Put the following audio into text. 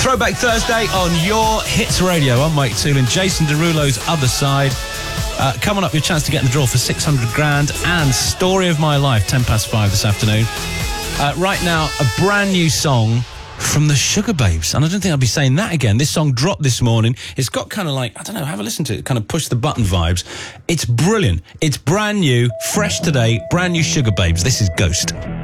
Throwback Thursday on your Hits Radio. I'm Mike Toolin, Jason Derulo's Other Side. Coming up, your chance to get in the draw for 600 grand and Story of My Life, 5:10 this afternoon. Right now, a brand new song from the Sugar Babes. And I don't think I'll be saying that again. This song dropped this morning. It's got kind of like, I don't know, have a listen to it, kind of push the button vibes. It's brilliant. It's brand new, fresh today, brand new Sugar Babes. This is Ghost.